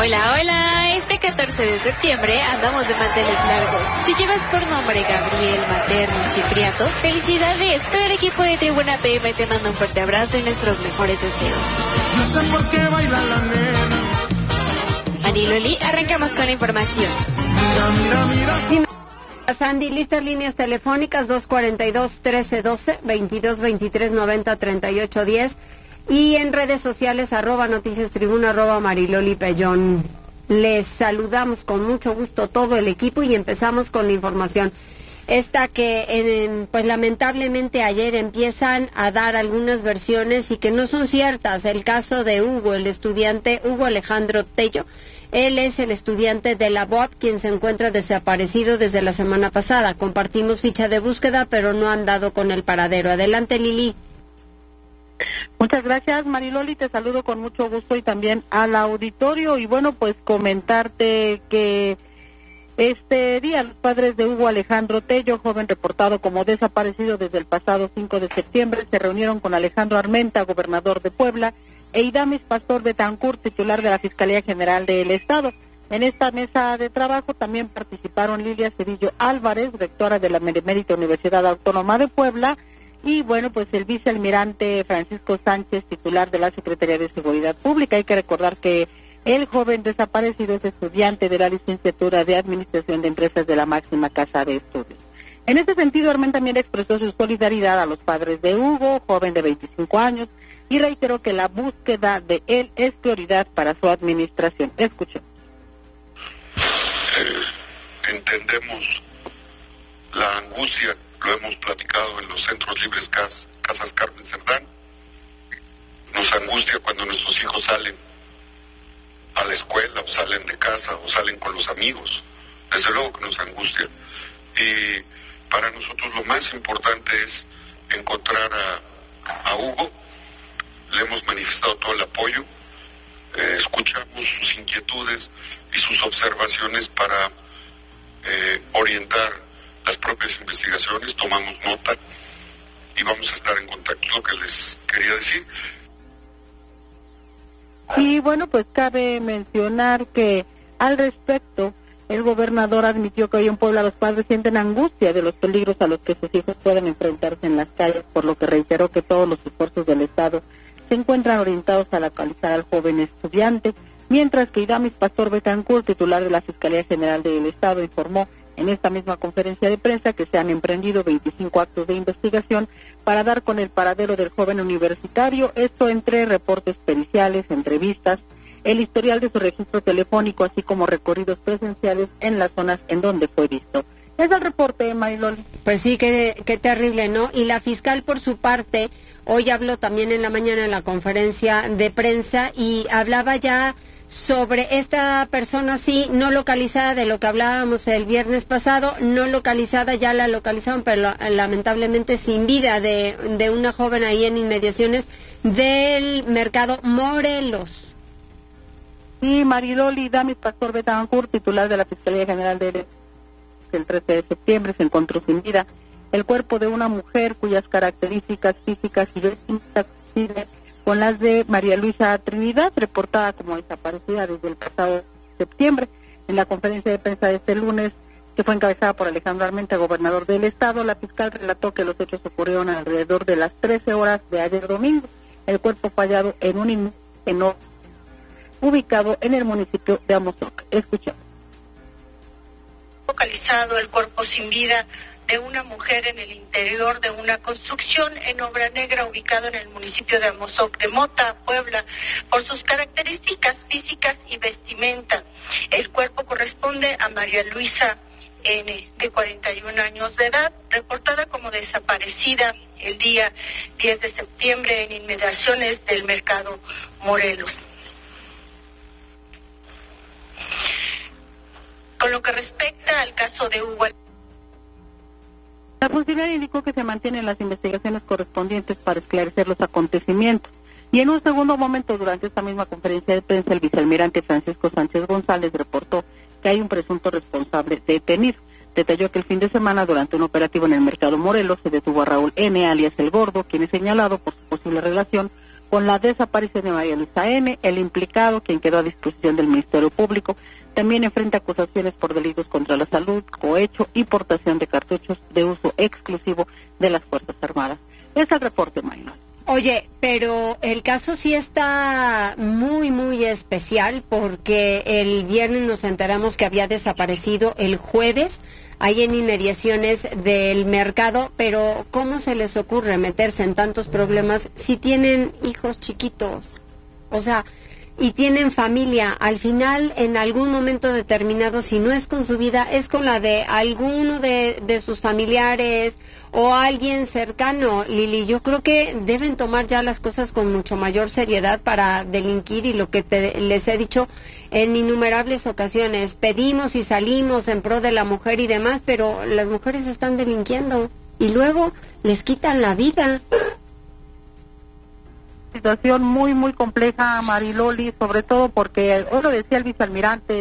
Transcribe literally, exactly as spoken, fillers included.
Hola, hola, este catorce de septiembre andamos de manteles largos. Si llevas por nombre Gabriel, Materno, Cipriato, felicidades. Todo el equipo de Tribuna P M te manda un fuerte abrazo y nuestros mejores deseos. No sé por qué baila la nena. Ani Loli, arrancamos con la información. Mira, mira, mira. Sandy, listas líneas telefónicas dos cuarenta y dos, trece doce, veintidós veintitrés, noventa, treinta y ocho, diez y en redes sociales arroba noticias tribuna, arroba Mariloli Pellón. Les saludamos con mucho gusto todo el equipo y empezamos con la información. Esta que eh, pues lamentablemente ayer empiezan a dar algunas versiones y que no son ciertas. El caso de Hugo, el estudiante Hugo Alejandro Tello. Él es el estudiante de la B O P, quien se encuentra desaparecido desde la semana pasada. Compartimos ficha de búsqueda, pero no han dado con el paradero. Adelante, Lili. Muchas gracias, Mariloli, te saludo con mucho gusto y también al auditorio. Y bueno, pues comentarte que este día los padres de Hugo Alejandro Tello, joven reportado como desaparecido desde el pasado cinco de septiembre, se reunieron con Alejandro Armenta, gobernador de Puebla, e Idamis Pastor Betancourt, titular de la Fiscalía General del Estado. En esta mesa de trabajo también participaron Lilia Cedillo Álvarez, rectora de la Benemérita Universidad Autónoma de Puebla, y bueno, pues el vicealmirante Francisco Sánchez, titular de la Secretaría de Seguridad Pública. Hay que recordar que el joven desaparecido es estudiante de la licenciatura de Administración de Empresas de la máxima casa de estudios. En ese sentido, Armen también expresó su solidaridad a los padres de Hugo, joven de veinticinco años, y reiteró que la búsqueda de él es prioridad para su administración. Escuchen. Eh, entendemos la angustia, lo hemos platicado en los centros libres Cas, Casas Carmen Cerdán. Nos angustia cuando nuestros hijos salen a la escuela o salen de casa o salen con los amigos. Desde luego que nos angustia. Y para nosotros lo más importante es encontrar a, a Hugo. Le hemos manifestado todo el apoyo. Eh, escuchamos sus inquietudes y sus observaciones para eh, orientar las propias investigaciones. Tomamos nota y vamos a estar en contacto. Lo que les quería decir. Y bueno, pues cabe mencionar que al respecto, el gobernador admitió que hoy en Puebla los padres sienten angustia de los peligros a los que sus hijos pueden enfrentarse en las calles, por lo que reiteró que todos los esfuerzos del Estado se encuentran orientados a localizar al joven estudiante, mientras que Idamis Pastor Betancourt, titular de la Fiscalía General del Estado, informó en esta misma conferencia de prensa que se han emprendido veinticinco actos de investigación para dar con el paradero del joven universitario, esto entre reportes periciales, entrevistas, el historial de su registro telefónico, así como recorridos presenciales en las zonas en donde fue visto. Es el reporte, Mariloli. Pues sí, qué, qué terrible, ¿no? Y la fiscal, por su parte, hoy habló también en la mañana en la conferencia de prensa y hablaba ya sobre esta persona, sí, no localizada, de lo que hablábamos el viernes pasado, no localizada, ya la localizaron, pero lamentablemente sin vida, de, de una joven ahí en inmediaciones del mercado Morelos. Sí, Mariloli, Idamis Pastor Betancourt, titular de la Fiscalía General del el trece de septiembre, se encontró sin vida el cuerpo de una mujer cuyas características físicas y vestimentas coinciden con las de María Luisa Trinidad, reportada como desaparecida desde el pasado septiembre. En la conferencia de prensa de este lunes, que fue encabezada por Alejandro Armenta, gobernador del Estado, la fiscal relató que los hechos ocurrieron alrededor de las trece horas de ayer domingo. El cuerpo fue hallado en un inmueble ubicado en el municipio de Amozoc. Escuchamos. Localizado el cuerpo sin vida de una mujer en el interior de una construcción en obra negra ubicado en el municipio de Amozoc de Mota, Puebla, por sus características físicas y vestimenta. El cuerpo corresponde a María Luisa N., de cuarenta y un años de edad, reportada como desaparecida el día diez de septiembre en inmediaciones del mercado Morelos. Con lo que respecta al caso de Hugo, la funcionaria indicó que se mantienen las investigaciones correspondientes para esclarecer los acontecimientos. Y en un segundo momento, durante esta misma conferencia de prensa, el vicealmirante Francisco Sánchez González reportó que hay un presunto responsable detenido. Detalló que el fin de semana, durante un operativo en el mercado Morelos, se detuvo a Raúl N., alias El Gordo, quien es señalado por su posible relación con la desaparición de María Luisa N., el implicado, quien quedó a disposición del Ministerio Público, también enfrenta acusaciones por delitos contra la salud, cohecho y portación de cartuchos de uso exclusivo de las Fuerzas Armadas. Es el reporte, Maynor. Oye, pero el caso sí está muy, muy especial porque el viernes nos enteramos que había desaparecido el jueves ahí en inmediaciones del mercado, pero ¿cómo se les ocurre meterse en tantos problemas si tienen hijos chiquitos? O sea, y tienen familia. Al final, en algún momento determinado, si no es con su vida, es con la de alguno de, de sus familiares o alguien cercano. Lili, yo creo que deben tomar ya las cosas con mucho mayor seriedad para delinquir, y lo que te, les he dicho en innumerables ocasiones, pedimos y salimos en pro de la mujer y demás, pero las mujeres están delinquiendo y luego les quitan la vida. Situación muy, muy compleja, Mariloli, sobre todo porque, hoy lo decía el vicealmirante